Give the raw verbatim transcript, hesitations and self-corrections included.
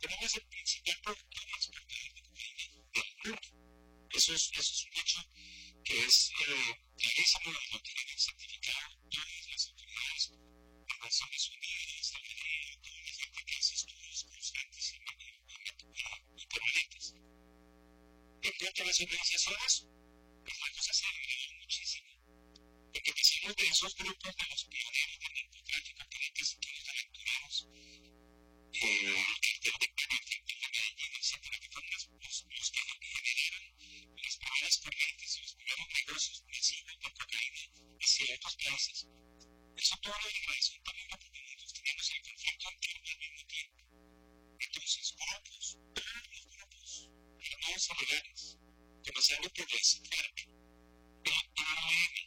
Colombia es el principal productor y exportador de cocaína del mundo. Eso es, eso es un hecho que es eh, clarísimo, lo tienen certificado todas las autoridades de Naciones Unidas, de la toda la gente que hace estudios constantes y, y, y, y permanentes. En cuanto a las organizaciones, pues la cosa se agregó muchísimo. Porque decimos de esos grupos de los pioneros del narcotráfico, que si quieres aventureros, eh, el cartel de Cali, el cartel de Medellín, etcétera, que fueron los, los, los que generaron las primeras corrientes, los primeros negocios masivos de cocaína hacia otros países. Eso todo lo agradezco también porque nosotros teníamos el conflicto interno al mismo tiempo. Entonces, grupos, todos los grupos armados ilegales, comenzando por las FARC, E L N,